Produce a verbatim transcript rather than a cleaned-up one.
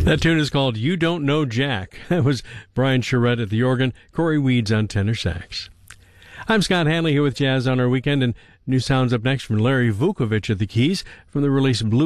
That tune is called You Don't Know Jack. That was Brian Charette at the organ, Corey Weeds on tenor sax. I'm Scott Hanley here with Jazz on Our Weekend, and new sounds up next from Larry Vukovich at the keys from the release Blue